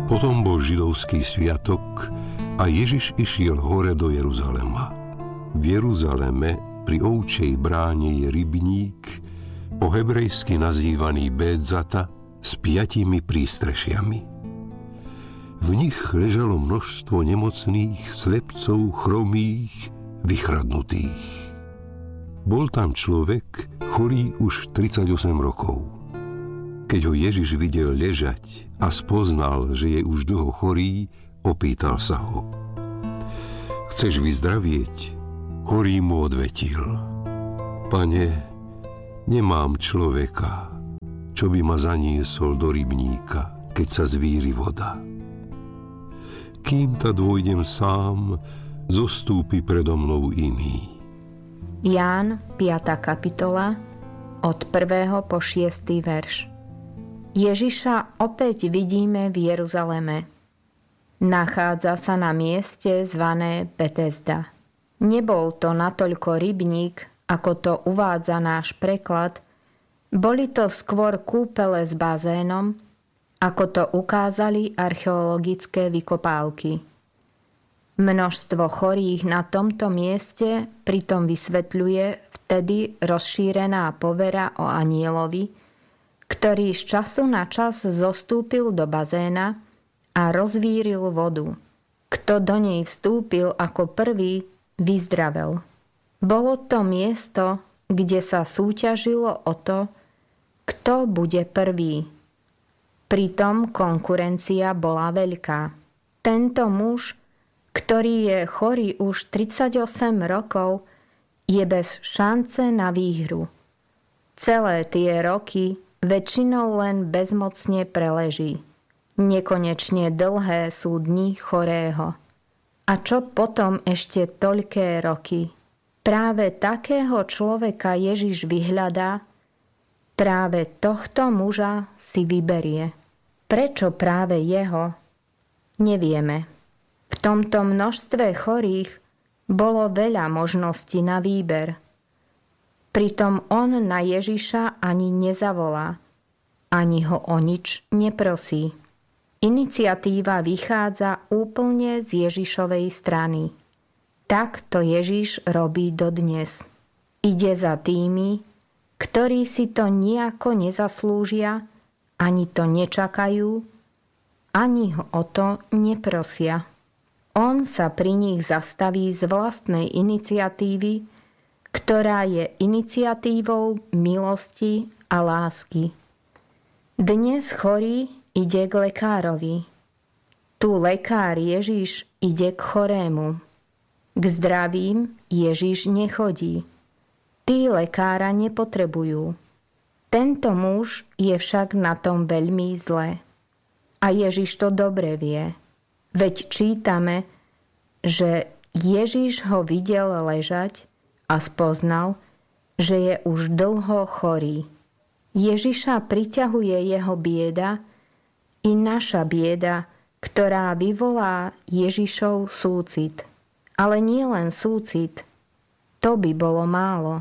Potom bol židovský sviatok a Ježiš išiel hore do Jeruzalema. V Jeruzaleme pri ovčej bráne je rybník, po hebrejsky nazývaný Bédzata, s 5 prístrešiami. V nich ležalo množstvo nemocných, slepcov, chromých, vychradnutých. Bol tam človek, chorý už 38 rokov. Keď ho Ježiš videl ležať a spoznal, že je už dlho chorý, opýtal sa ho: Chceš vyzdravieť? Chorý mu odvetil: Pane, nemám človeka, čo by ma zaniesol do rybníka, keď sa zvíri voda. Kým ta dôjdem sám, zostúpi predo mnou iný. Ján, 5. kapitola, od 1. po 6. verš. Ježiša opäť vidíme v Jeruzaleme. Nachádza sa na mieste zvané Betesda. Nebol to natoľko rybník, ako to uvádza náš preklad. Boli to skôr kúpele s bazénom, ako to ukázali archeologické vykopávky. Množstvo chorých na tomto mieste pritom vysvetľuje vtedy rozšírená povera o anjelovi, ktorý z času na čas zostúpil do bazéna a rozvíril vodu. Kto do nej vstúpil ako prvý, vyzdravel. Bolo to miesto, kde sa súťažilo o to, kto bude prvý. Pritom konkurencia bola veľká. Tento muž, ktorý je chorý už 38 rokov, je bez šance na výhru. Celé tie roky väčšinou len bezmocne preleží. Nekonečne dlhé sú dni chorého. A čo potom ešte toľké roky? Práve takého človeka Ježiš vyhľadá, práve tohto muža si vyberie. Prečo práve jeho? Nevieme. V tomto množstve chorých bolo veľa možností na výber. Pritom on na Ježiša ani nezavolá, ani ho o nič neprosí. Iniciatíva vychádza úplne z Ježišovej strany. Tak to Ježiš robí dodnes. Ide za tými, ktorí si to nejako nezaslúžia, ani to nečakajú, ani ho o to neprosia. On sa pri nich zastaví z vlastnej iniciatívy, ktorá je iniciatívou milosti a lásky. Dnes chorý ide k lekárovi. Tu lekár Ježiš ide k chorému. K zdravým Ježiš nechodí. Tí lekára nepotrebujú. Tento muž je však na tom veľmi zle. A Ježiš to dobre vie. Veď čítame, že Ježiš ho videl ležať a spoznal, že je už dlho chorý. Ježiša priťahuje jeho bieda i naša bieda, ktorá vyvolá Ježišov súcit. Ale nie len súcit, to by bolo málo.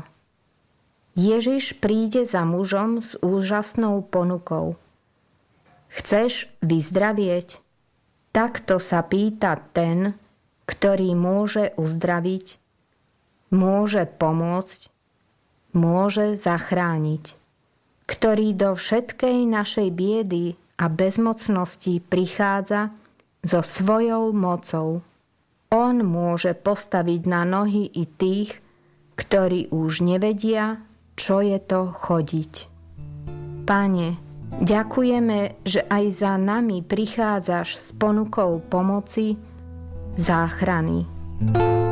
Ježiš príde za mužom s úžasnou ponukou. Chceš vyzdravieť? Takto sa pýta ten, ktorý môže uzdraviť, môže pomôcť, môže zachrániť, ktorý do všetkej našej biedy a bezmocnosti prichádza so svojou mocou. On môže postaviť na nohy i tých, ktorí už nevedia, čo je to chodiť. Pane, ďakujeme, že aj za nami prichádzaš s ponukou pomoci, záchrany.